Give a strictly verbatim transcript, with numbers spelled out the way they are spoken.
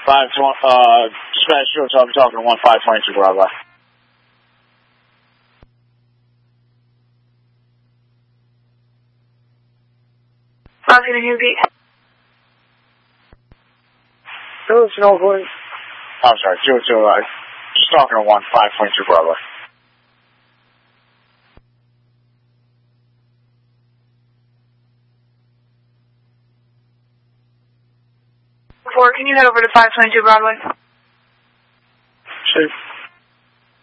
five twenty, uh, dispatch show talking, talking to one five twenty-two Broadway. I'm gonna hear beat. Hello, Snowboy. I'm sorry, two two, uh, just talking to one five twenty-two Broadway. Four, can you head over to five twenty-two Broadway?